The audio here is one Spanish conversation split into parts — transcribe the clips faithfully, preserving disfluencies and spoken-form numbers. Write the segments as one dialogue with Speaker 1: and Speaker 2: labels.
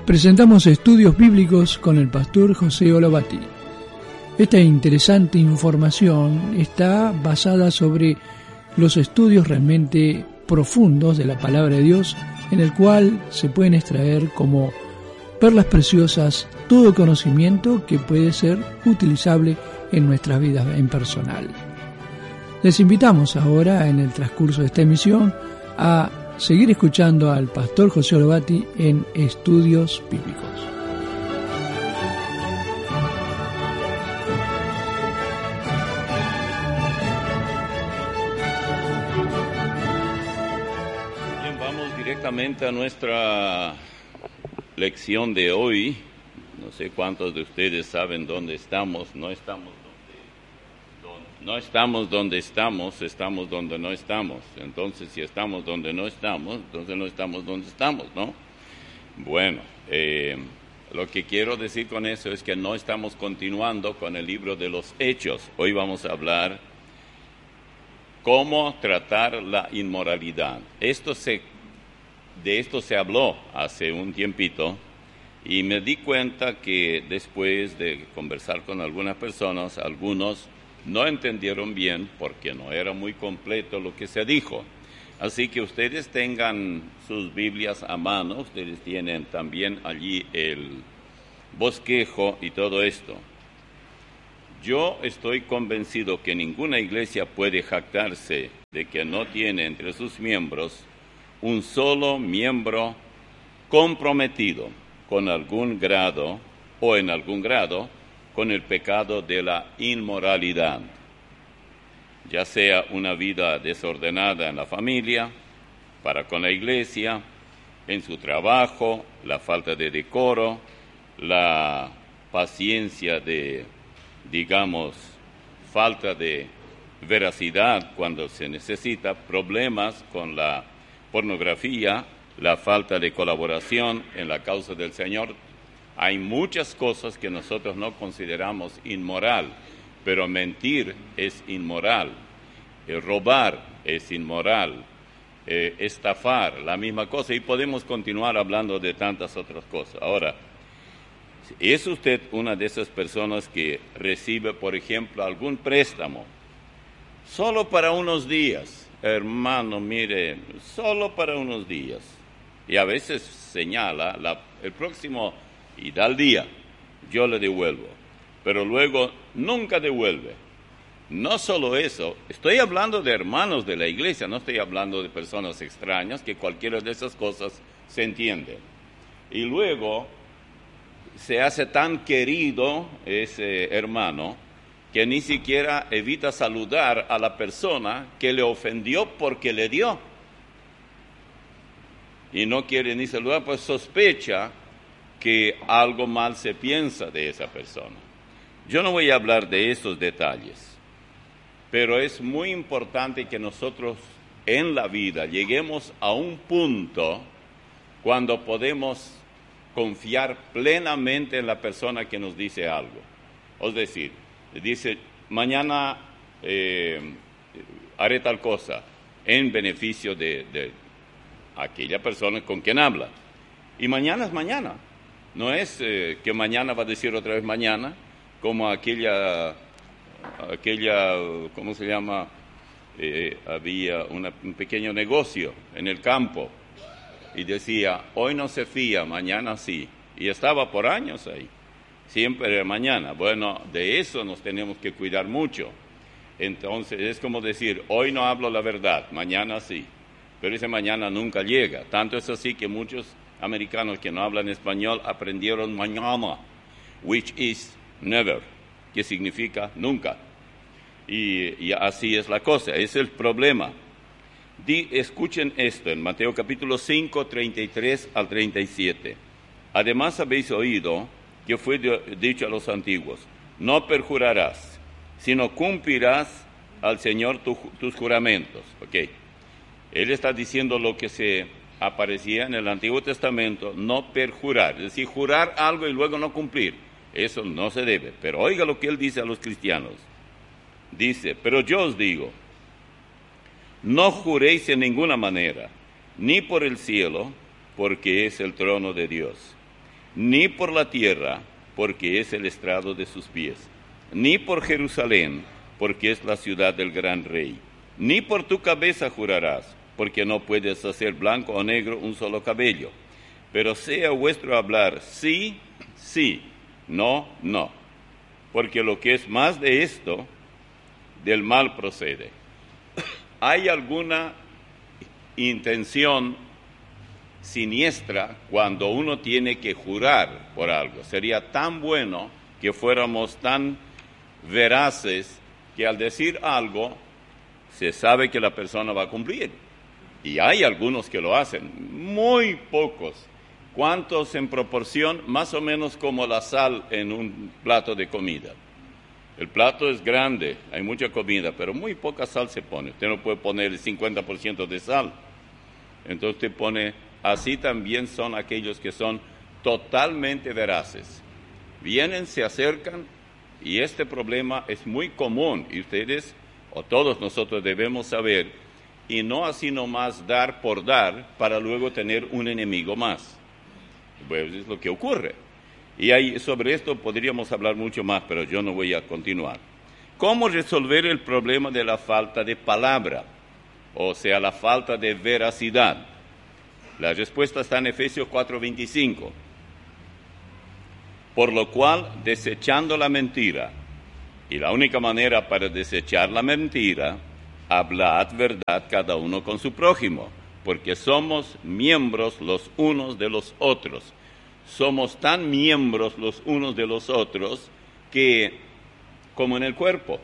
Speaker 1: presentamos estudios bíblicos con el pastor José Olobati. Esta interesante información está basada sobre los estudios realmente profundos de la palabra de Dios, en el cual se pueden extraer como perlas preciosas todo conocimiento que puede ser utilizable en nuestra vida en personal. Les invitamos ahora, en el transcurso de esta emisión, a seguir escuchando al pastor José Olobati en Estudios Bíblicos.
Speaker 2: Bien, vamos directamente a nuestra lección de hoy. No sé cuántos de ustedes saben dónde estamos. No estamos No estamos donde estamos, estamos donde no estamos. Entonces, si estamos donde no estamos, entonces no estamos donde estamos, ¿no? Bueno, eh, lo que quiero decir con eso es que no estamos continuando con el libro de los Hechos. Hoy vamos a hablar cómo tratar la inmoralidad. Esto se, de esto se habló hace un tiempito y me di cuenta que después de conversar con algunas personas, algunos no entendieron bien porque no era muy completo lo que se dijo. Así que ustedes tengan sus Biblias a mano, ustedes tienen también allí el bosquejo y todo esto. Yo estoy convencido que ninguna iglesia puede jactarse de que no tiene entre sus miembros un solo miembro comprometido con algún grado o en algún grado con el pecado de la inmoralidad, ya sea una vida desordenada en la familia, para con la iglesia, en su trabajo, la falta de decoro, la paciencia de, digamos, falta de veracidad cuando se necesita, problemas con la pornografía, la falta de colaboración en la causa del Señor. Hay muchas cosas que nosotros no consideramos inmoral, pero mentir es inmoral, eh, robar es inmoral, eh, estafar, la misma cosa, y podemos continuar hablando de tantas otras cosas. Ahora, ¿es usted una de esas personas que recibe, por ejemplo, algún préstamo solo para unos días? Hermano, mire, solo para unos días. Y a veces señala la, el próximo y da el día, yo le devuelvo, pero luego nunca devuelve. No solo eso, estoy hablando de hermanos de la iglesia, no estoy hablando de personas extrañas, que cualquiera de esas cosas se entiende. Y luego se hace tan querido ese hermano que ni siquiera evita saludar a la persona que le ofendió porque le dio. Y no quiere ni saludar, pues sospecha que algo mal se piensa de esa persona. Yo no voy a hablar de esos detalles, pero es muy importante que nosotros en la vida lleguemos a un punto cuando podemos confiar plenamente en la persona que nos dice algo. Es decir, dice, mañana eh, haré tal cosa en beneficio de, de aquella persona con quien habla. Y mañana es mañana. No es eh, que mañana va a decir otra vez mañana, como aquella, aquella ¿cómo se llama? Eh, había una, un pequeño negocio en el campo y decía, hoy no se fía, mañana sí. Y estaba por años ahí, siempre era mañana. Bueno, de eso nos tenemos que cuidar mucho. Entonces es como decir, hoy no hablo la verdad, mañana sí. Pero ese mañana nunca llega. Tanto es así que muchos americanos que no hablan español aprendieron mañana, which is never, que significa nunca. Y, y así es la cosa, es el problema. Di, escuchen esto en Mateo capítulo cinco, treinta y tres al treinta y siete. Además habéis oído que fue dicho a los antiguos, no perjurarás, sino cumplirás al Señor tu, tus juramentos. Okay. Él está diciendo lo que se aparecía en el Antiguo Testamento, no perjurar, es decir, jurar algo y luego no cumplir. Eso no se debe. Pero oiga lo que él dice a los cristianos. Dice, pero yo os digo, no juréis en ninguna manera, ni por el cielo, porque es el trono de Dios, ni por la tierra, porque es el estrado de sus pies, ni por Jerusalén, porque es la ciudad del gran rey, ni por tu cabeza jurarás, porque no puedes hacer blanco o negro un solo cabello. Pero sea vuestro hablar sí, sí, no, no, porque lo que es más de esto, del mal procede. ¿Hay alguna intención siniestra cuando uno tiene que jurar por algo? Sería tan bueno que fuéramos tan veraces que al decir algo se sabe que la persona va a cumplir. Y hay algunos que lo hacen, muy pocos. ¿Cuántos en proporción? Más o menos como la sal en un plato de comida. El plato es grande, hay mucha comida, pero muy poca sal se pone. Usted no puede poner el cincuenta por ciento de sal. Entonces usted pone, así también son aquellos que son totalmente veraces. Vienen, se acercan, y este problema es muy común, y ustedes, o todos nosotros debemos saber, y no así nomás dar por dar, para luego tener un enemigo más. Pues es lo que ocurre. Y ahí, sobre esto podríamos hablar mucho más, pero yo no voy a continuar. ¿Cómo resolver el problema de la falta de palabra? O sea, la falta de veracidad. La respuesta está en Efesios cuatro veinticinco. Por lo cual, desechando la mentira, y la única manera para desechar la mentira, hablad verdad cada uno con su prójimo, porque somos miembros los unos de los otros. Somos tan miembros los unos de los otros que, como en el cuerpo,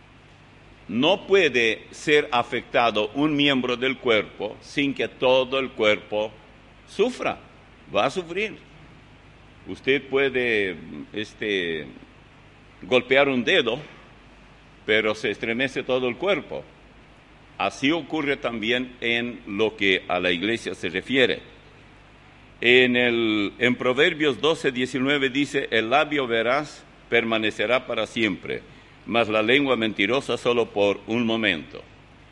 Speaker 2: no puede ser afectado un miembro del cuerpo sin que todo el cuerpo sufra, va a sufrir. Usted puede este, golpear un dedo, pero se estremece todo el cuerpo. Así ocurre también en lo que a la iglesia se refiere. En, el, en Proverbios doce diecinueve dice, el labio veraz permanecerá para siempre, mas la lengua mentirosa solo por un momento.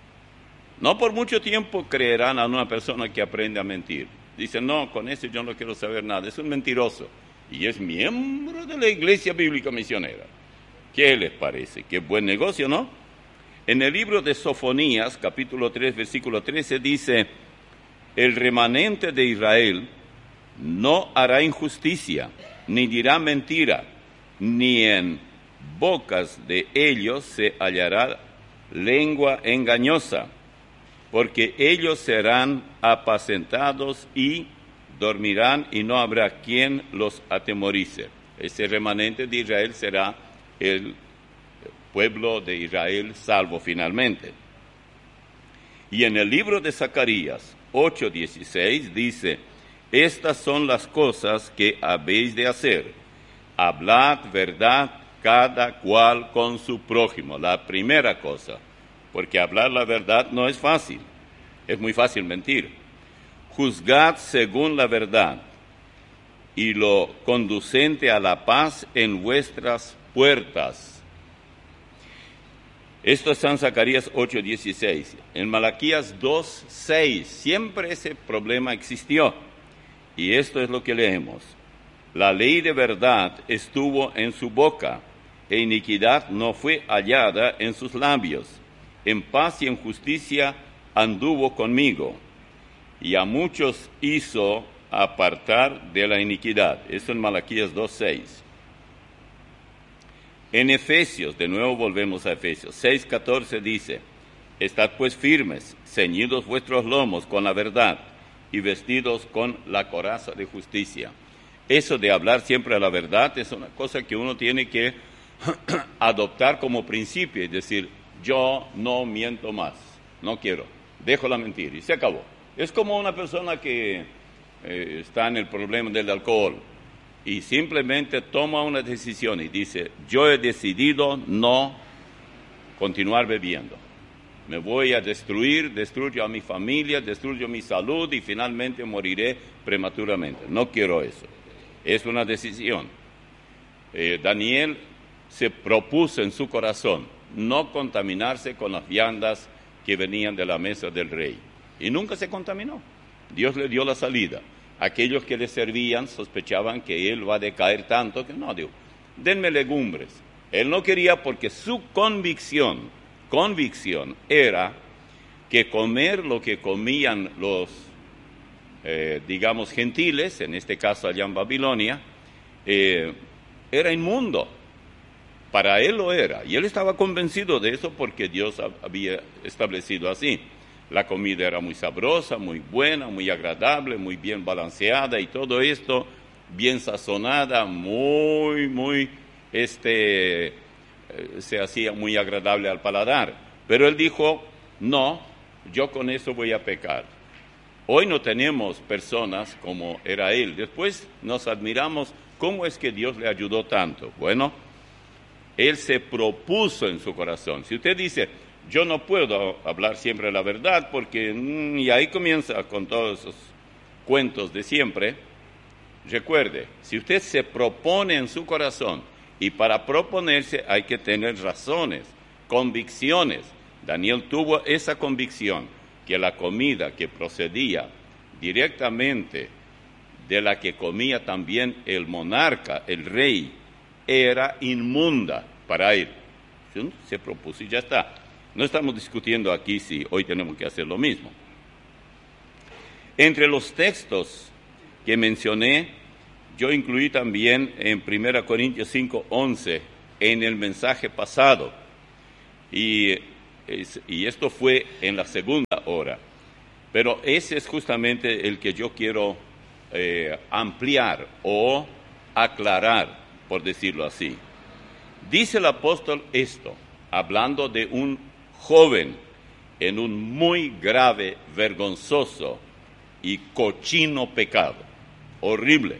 Speaker 2: No por mucho tiempo creerán a una persona que aprende a mentir. Dicen, no, con ese yo no quiero saber nada, es un mentiroso. Y es miembro de la Iglesia Bíblica Misionera. ¿Qué les parece? Qué buen negocio, ¿no? En el libro de Sofonías, capítulo tres, versículo trece, dice, el remanente de Israel no hará injusticia, ni dirá mentira, ni en bocas de ellos se hallará lengua engañosa, porque ellos serán apacentados y dormirán y no habrá quien los atemorice. Ese remanente de Israel será el pueblo de Israel salvo finalmente. Y en el libro de Zacarías ocho dieciséis dice, estas son las cosas que habéis de hacer, hablad verdad cada cual con su prójimo. La primera cosa, porque hablar la verdad no es fácil, es muy fácil mentir. Juzgad según la verdad y lo conducente a la paz en vuestras puertas. Esto es en Zacarías ocho dieciséis. En Malaquías dos seis, siempre ese problema existió. Y esto es lo que leemos. La ley de verdad estuvo en su boca, e iniquidad no fue hallada en sus labios. En paz y en justicia anduvo conmigo, y a muchos hizo apartar de la iniquidad. Eso en Malaquías dos seis. En Efesios, de nuevo volvemos a Efesios, seis catorce dice, estad pues firmes, ceñidos vuestros lomos con la verdad, y vestidos con la coraza de justicia. Eso de hablar siempre la verdad es una cosa que uno tiene que adoptar como principio, es decir, yo no miento más, no quiero, dejo la mentira y se acabó. Es como una persona que eh, está en el problema del alcohol y simplemente toma una decisión y dice, yo he decidido no continuar bebiendo. Me voy a destruir, destruyo a mi familia, destruyo mi salud y finalmente moriré prematuramente. No quiero eso. Es una decisión. Eh, Daniel se propuso en su corazón no contaminarse con las viandas que venían de la mesa del rey. Y nunca se contaminó. Dios le dio la salida. aquellos que le servían sospechaban que él va a decaer tanto que no, digo, denme legumbres. Él no quería porque su convicción, convicción era que comer lo que comían los, eh, digamos, gentiles, en este caso allá en Babilonia, eh, era inmundo. Para él lo era, y él estaba convencido de eso porque Dios había establecido así. La comida era muy sabrosa, muy buena, muy agradable, muy bien balanceada, y todo esto bien sazonada, muy, muy, este, se hacía muy agradable al paladar. Pero él dijo, no, yo con eso voy a pecar. Hoy no tenemos personas como era él. Después nos admiramos cómo es que Dios le ayudó tanto. Bueno, él se propuso en su corazón. Si usted dice, yo no puedo hablar siempre la verdad, porque, mm, y ahí comienza con todos esos cuentos de siempre, recuerde, si usted se propone en su corazón, y para proponerse hay que tener razones, convicciones. Daniel tuvo esa convicción, que la comida que procedía directamente de la que comía también el monarca, el rey, era inmunda para él. Se propuso y ya está. No estamos discutiendo aquí si hoy tenemos que hacer lo mismo. Entre los textos que mencioné, yo incluí también en primera Corintios cinco, once, en el mensaje pasado. Y, y esto fue en la segunda hora. Pero ese es justamente el que yo quiero eh, ampliar o aclarar, por decirlo así. Dice el apóstol esto, hablando de un joven en un muy grave, vergonzoso y cochino pecado, horrible.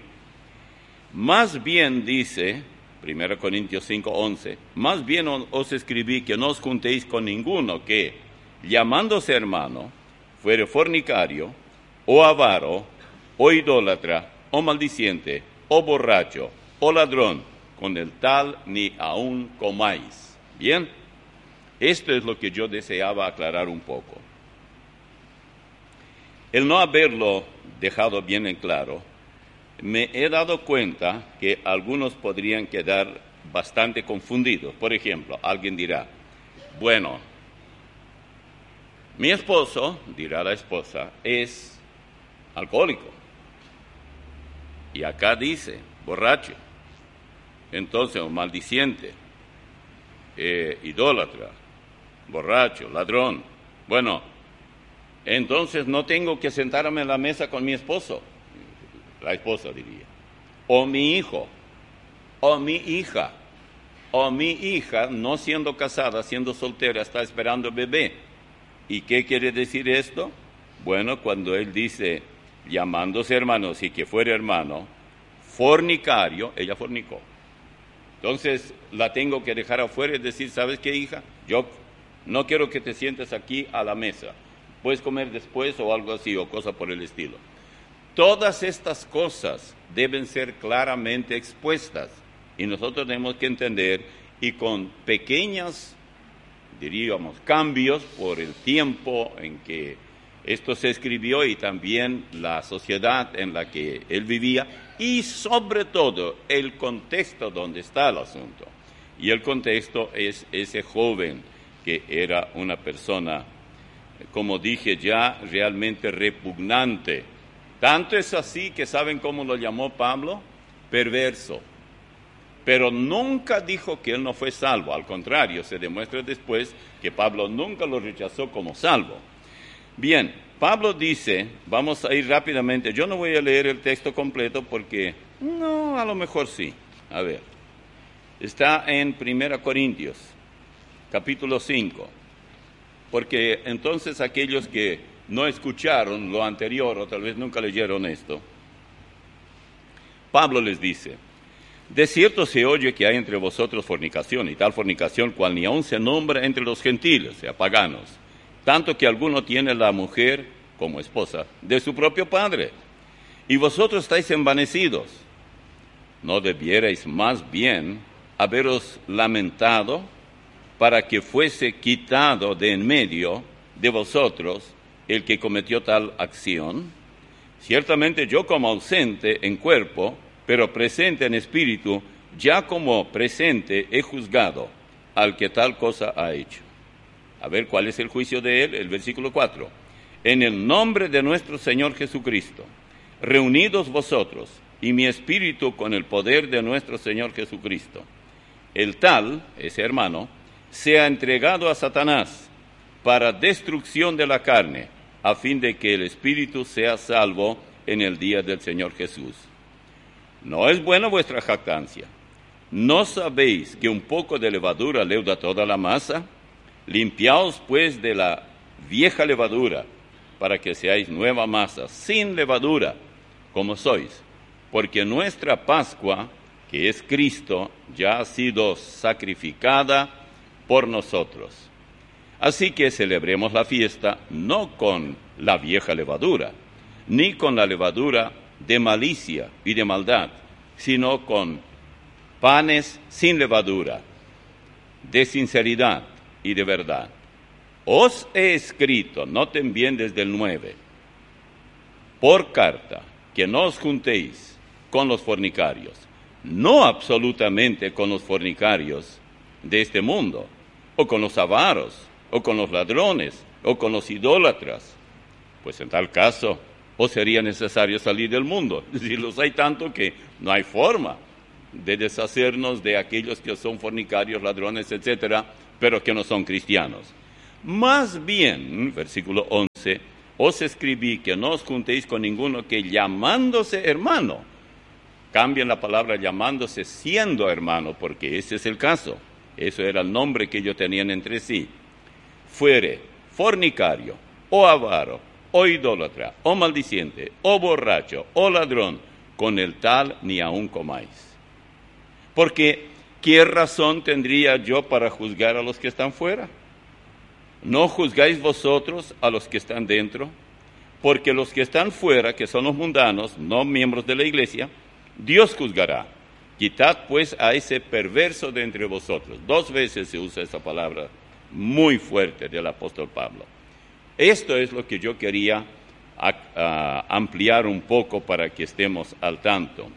Speaker 2: Más bien dice, primera Corintios cinco, once, más bien os escribí que no os juntéis con ninguno que, llamándose hermano, fuere fornicario, o avaro, o idólatra, o maldiciente, o borracho, o ladrón, con el tal ni aun comáis. Bien, esto es lo que yo deseaba aclarar un poco. El no haberlo dejado bien en claro, me he dado cuenta que algunos podrían quedar bastante confundidos. Por ejemplo, alguien dirá, bueno, mi esposo, dirá la esposa, es alcohólico. Y acá dice, borracho. Entonces, un maldiciente, eh, idólatra, borracho, ladrón. Bueno, entonces no tengo que sentarme en la mesa con mi esposo, la esposa diría, o mi hijo, o mi hija, o mi hija no siendo casada, siendo soltera, está esperando bebé. ¿Y qué quiere decir esto? Bueno, cuando él dice, llamándose hermano, si que fuera hermano, fornicario, ella fornicó. Entonces, la tengo que dejar afuera y decir, ¿sabes qué, hija? Yo no quiero que te sientes aquí a la mesa. Puedes comer después o algo así, o cosa por el estilo. Todas estas cosas deben ser claramente expuestas. Y nosotros tenemos que entender, y con pequeños, diríamos, cambios por el tiempo en que esto se escribió y también la sociedad en la que él vivía, y sobre todo el contexto donde está el asunto. Y el contexto es ese joven que era una persona, como dije ya, realmente repugnante. Tanto es así que ¿saben cómo lo llamó Pablo? Perverso. Pero nunca dijo que él no fue salvo. Al contrario, se demuestra después que Pablo nunca lo rechazó como salvo. Bien, Pablo dice, vamos a ir rápidamente, yo no voy a leer el texto completo porque, no, a lo mejor sí. A ver, está en primera Corintios, capítulo cinco, porque entonces aquellos que no escucharon lo anterior o tal vez nunca leyeron esto, Pablo les dice, de cierto se oye que hay entre vosotros fornicación, y tal fornicación cual ni aun se nombra entre los gentiles, o sea, paganos, tanto que alguno tiene la mujer como esposa de su propio padre, y vosotros estáis envanecidos. ¿No debierais más bien haberos lamentado para que fuese quitado de en medio de vosotros el que cometió tal acción? Ciertamente yo como ausente en cuerpo, pero presente en espíritu, ya como presente he juzgado al que tal cosa ha hecho. A ver, ¿cuál es el juicio de él? El versículo cuatro. En el nombre de nuestro Señor Jesucristo, reunidos vosotros y mi espíritu con el poder de nuestro Señor Jesucristo, el tal, ese hermano, sea entregado a Satanás para destrucción de la carne, a fin de que el espíritu sea salvo en el día del Señor Jesús. ¿No es buena vuestra jactancia? ¿No sabéis que un poco de levadura leuda toda la masa? Limpiaos pues de la vieja levadura, para que seáis nueva masa, sin levadura, como sois, porque nuestra Pascua, que es Cristo, ya ha sido sacrificada por nosotros. Así que celebremos la fiesta no con la vieja levadura, ni con la levadura de malicia y de maldad, sino con panes sin levadura, de sinceridad y de verdad. Os he escrito, noten bien desde el nueve, por carta, que no os juntéis con los fornicarios, no absolutamente con los fornicarios de este mundo, o con los avaros, o con los ladrones, o con los idólatras, pues en tal caso os sería necesario salir del mundo. Si los hay tanto que no hay forma de deshacernos de aquellos que son fornicarios, ladrones, etcétera, pero que no son cristianos. Más bien, versículo once, os escribí que no os juntéis con ninguno que llamándose hermano, cambien la palabra llamándose siendo hermano, porque ese es el caso, eso era el nombre que ellos tenían entre sí, fuere fornicario, o avaro, o idólatra, o maldiciente, o borracho, o ladrón, con el tal ni aun comáis. Porque, ¿qué razón tendría yo para juzgar a los que están fuera? ¿No juzgáis vosotros a los que están dentro? Porque los que están fuera, que son los mundanos, no miembros de la iglesia, Dios juzgará. Quitad pues a ese perverso de entre vosotros. Dos veces se usa esa palabra muy fuerte del apóstol Pablo. Esto es lo que yo quería a, a, ampliar un poco para que estemos al tanto.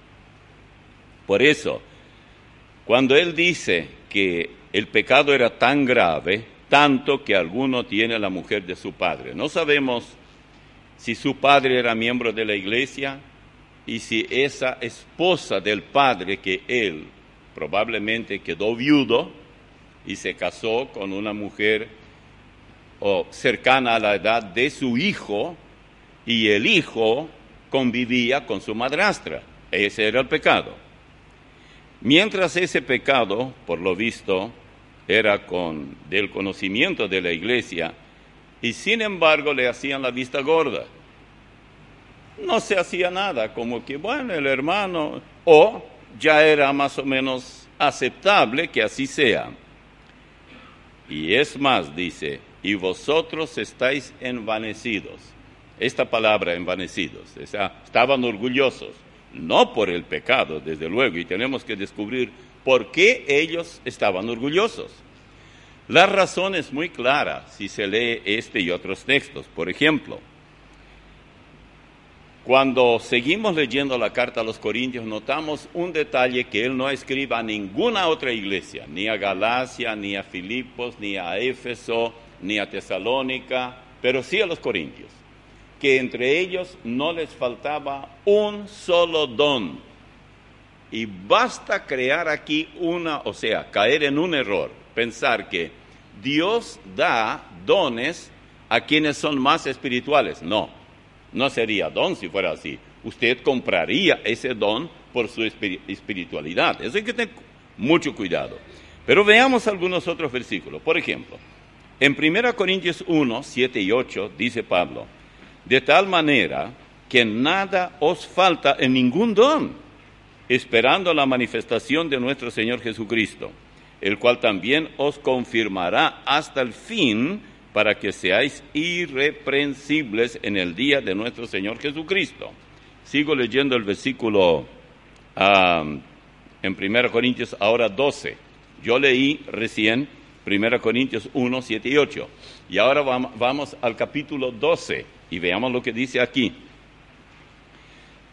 Speaker 2: Por eso, cuando él dice que el pecado era tan grave, tanto que alguno tiene a la mujer de su padre. No sabemos si su padre era miembro de la iglesia y si esa esposa del padre que él probablemente quedó viudo y se casó con una mujer o cercana a la edad de su hijo y el hijo convivía con su madrastra. Ese era el pecado. Mientras ese pecado, por lo visto, era con del conocimiento de la iglesia, y sin embargo le hacían la vista gorda. No se hacía nada, como que, bueno, el hermano, o ya era más o menos aceptable que así sea. Y es más, dice, y vosotros estáis envanecidos. Esta palabra, envanecidos, o sea, estaban orgullosos, no por el pecado, desde luego, y tenemos que descubrir por qué ellos estaban orgullosos. La razón es muy clara si se lee este y otros textos. Por ejemplo, cuando seguimos leyendo la carta a los Corintios, notamos un detalle que él no escribe a ninguna otra iglesia, ni a Galacia, ni a Filipos, ni a Éfeso, ni a Tesalónica, pero sí a los Corintios, que entre ellos no les faltaba un solo don. Y basta crear aquí una, o sea, caer en un error, pensar que Dios da dones a quienes son más espirituales. No, no sería don si fuera así. Usted compraría ese don por su espiritualidad. Eso hay que tener mucho cuidado. Pero veamos algunos otros versículos. Por ejemplo, en primera Corintios uno, siete y ocho, dice Pablo, de tal manera que nada os falta en ningún don, esperando la manifestación de nuestro Señor Jesucristo, el cual también os confirmará hasta el fin, para que seáis irreprensibles en el día de nuestro Señor Jesucristo. Sigo leyendo el versículo um, en primera Corintios, ahora doce. Yo leí recién primera Corintios uno, siete y ocho. Y ahora vamos, vamos al capítulo doce y veamos lo que dice aquí.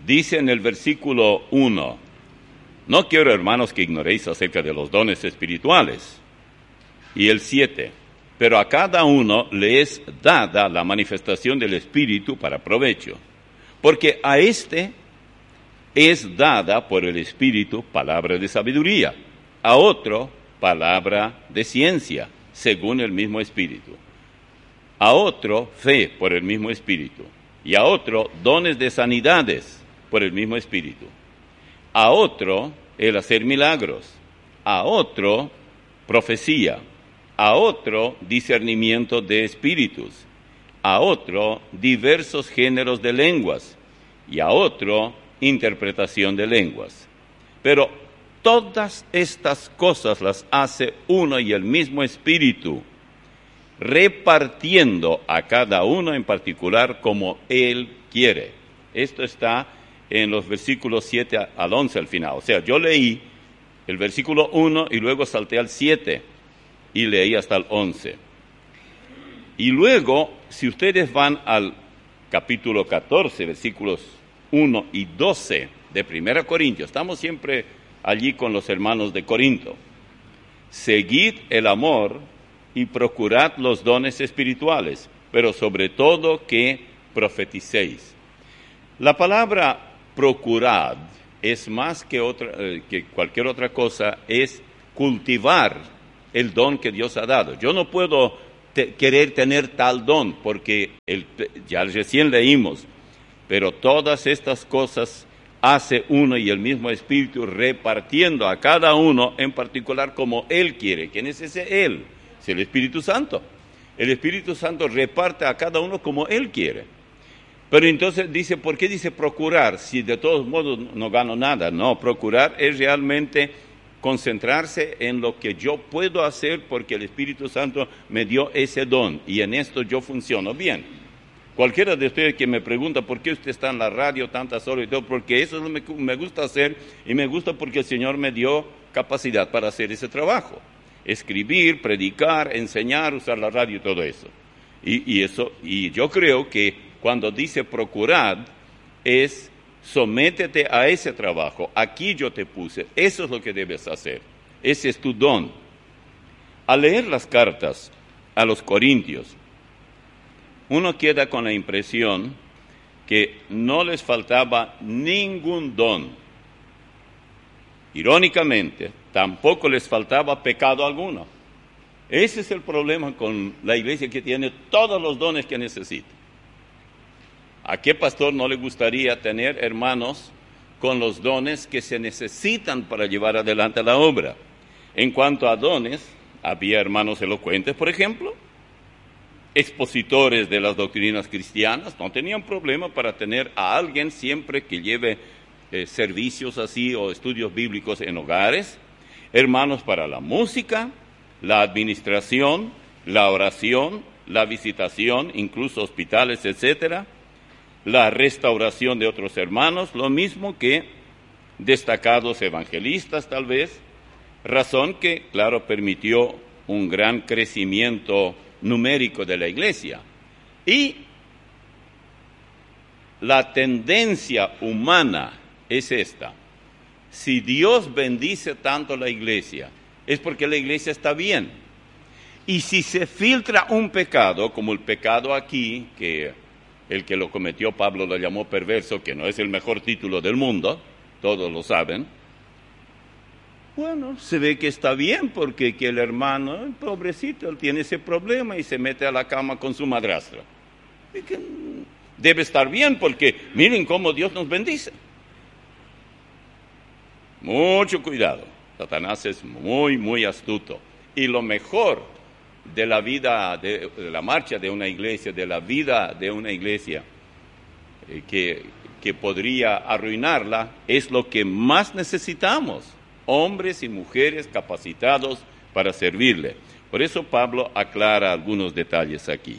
Speaker 2: dice en el versículo uno, no quiero, hermanos, que ignoréis acerca de los dones espirituales. Y el siete, pero a cada uno le es dada la manifestación del Espíritu para provecho, porque a éste es dada por el Espíritu palabra de sabiduría, a otro palabra de ciencia, según el mismo Espíritu, a otro fe por el mismo Espíritu, y a otro dones de sanidades por el mismo Espíritu, a otro el hacer milagros, a otro profecía, a otro discernimiento de espíritus, a otro diversos géneros de lenguas, y a otro interpretación de lenguas. Pero todas estas cosas las hace uno y el mismo Espíritu, repartiendo a cada uno en particular como Él quiere. Esto está en los versículos siete al once al final. O sea, yo leí el versículo uno y luego salté al siete y leí hasta el once. Y luego, si ustedes van al capítulo catorce, versículos uno y doce de Primera Corintios, estamos siempre allí con los hermanos de Corinto. Seguid el amor y procurad los dones espirituales, pero sobre todo que profeticéis. La palabra procurad es más que, otra, eh, que cualquier otra cosa, es cultivar el don que Dios ha dado. Yo no puedo te, querer tener tal don, porque el, ya recién leímos, pero todas estas cosas hace uno y el mismo Espíritu, repartiendo a cada uno en particular como Él quiere. ¿Quién es ese Él? Es el Espíritu Santo. El Espíritu Santo reparte a cada uno como Él quiere. Pero entonces dice, ¿por qué dice procurar? Si de todos modos no gano nada. No, procurar es realmente concentrarse en lo que yo puedo hacer porque el Espíritu Santo me dio ese don y en esto yo funciono bien. Cualquiera de ustedes que me pregunta por qué usted está en la radio tantas horas y todo, porque eso es lo que me gusta hacer y me gusta porque el Señor me dio capacidad para hacer ese trabajo. Escribir, predicar, enseñar, usar la radio y todo eso. Y, y eso, y yo creo que cuando dice procurad, es sométete a ese trabajo. Aquí yo te puse. Eso es lo que debes hacer. Ese es tu don. Al leer las cartas a los Corintios, uno queda con la impresión que no les faltaba ningún don. Irónicamente, tampoco les faltaba pecado alguno. Ese es el problema con la iglesia, que tiene todos los dones que necesita. ¿A qué pastor no le gustaría tener hermanos con los dones que se necesitan para llevar adelante la obra? En cuanto a dones, había hermanos elocuentes, por ejemplo, expositores de las doctrinas cristianas, no tenían problema para tener a alguien siempre que lleve eh, servicios así o estudios bíblicos en hogares, hermanos para la música, la administración, la oración, la visitación, incluso hospitales, etcétera, la restauración de otros hermanos, lo mismo que destacados evangelistas tal vez, razón que, claro, permitió un gran crecimiento numérico de la iglesia. Y la tendencia humana es esta: si Dios bendice tanto la iglesia, es porque la iglesia está bien. Y si se filtra un pecado, como el pecado aquí, que el que lo cometió Pablo lo llamó perverso, que no es el mejor título del mundo, todos lo saben, bueno, se ve que está bien, porque que el hermano, el pobrecito, él tiene ese problema y se mete a la cama con su madrastra. Y que debe estar bien, porque miren cómo Dios nos bendice. Mucho cuidado, Satanás es muy, muy astuto. Y lo mejor de la vida, de, de la marcha de una iglesia, de la vida de una iglesia, eh, que, que podría arruinarla, es lo que más necesitamos: hombres y mujeres capacitados para servirle. Por eso Pablo aclara algunos detalles aquí.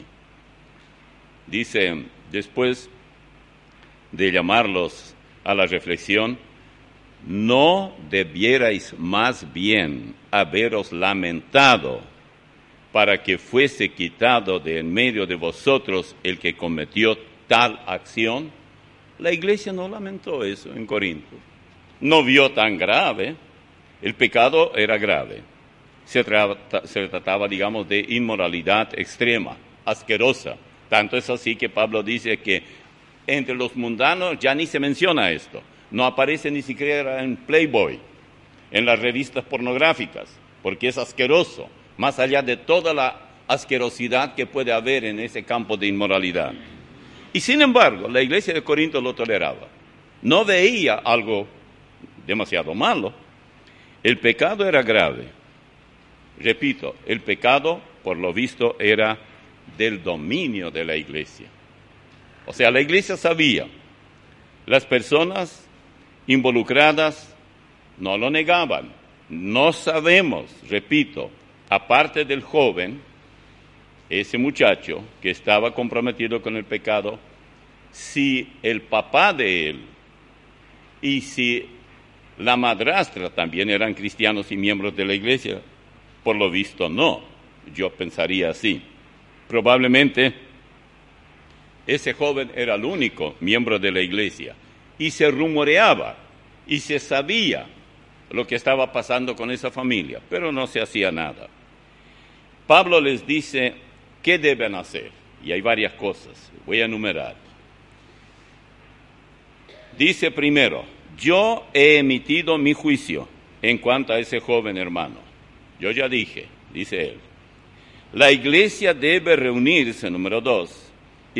Speaker 2: Dice, después de llamarlos a la reflexión, no debierais más bien haberos lamentado para que fuese quitado de en medio de vosotros el que cometió tal acción. La iglesia no lamentó eso en Corinto. No vio tan grave. El pecado era grave. Se, trata, se trataba, digamos, de inmoralidad extrema, asquerosa. Tanto es así que Pablo dice que entre los mundanos ya ni se menciona esto. No aparece ni siquiera en Playboy, en las revistas pornográficas, porque es asqueroso, más allá de toda la asquerosidad que puede haber en ese campo de inmoralidad. Y sin embargo, la iglesia de Corinto lo toleraba. No veía algo demasiado malo. El pecado era grave. Repito, el pecado, por lo visto, era del dominio de la iglesia. O sea, la iglesia sabía. Las personas involucradas no lo negaban. No sabemos, repito, aparte del joven, ese muchacho que estaba comprometido con el pecado, si el papá de él y si la madrastra también eran cristianos y miembros de la iglesia. Por lo visto no, yo pensaría así. Probablemente ese joven era el único miembro de la iglesia y se rumoreaba y se sabía lo que estaba pasando con esa familia, pero no se hacía nada. Pablo les dice qué deben hacer, y hay varias cosas, voy a enumerar. Dice primero, yo he emitido mi juicio en cuanto a ese joven hermano. Yo ya dije, dice él, la iglesia debe reunirse, número dos,